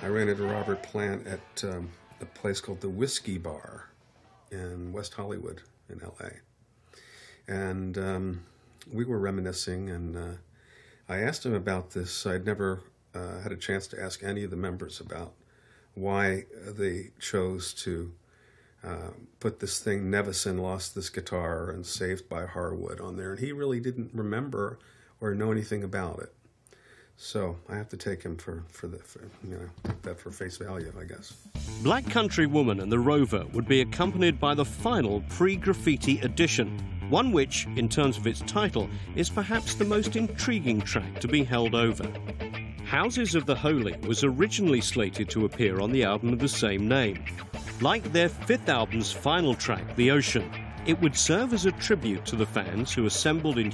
I ran into Robert Plant at a place called the Whiskey Bar in West Hollywood in LA. And we were reminiscing, and I asked him about this. I'd never had a chance to ask any of the members about why they chose to put this thing, Nevison Lost This Guitar and Saved by Harwood, on there. And he really didn't remember or know anything about it. So I have to take him take that for face value, I guess. Black Country Woman and the Rover would be accompanied by the final pre-graffiti edition, one which, in terms of its title, is perhaps the most intriguing track to be held over. Houses of the Holy was originally slated to appear on the album of the same name. Like their fifth album's final track, The Ocean, it would serve as a tribute to the fans who assembled in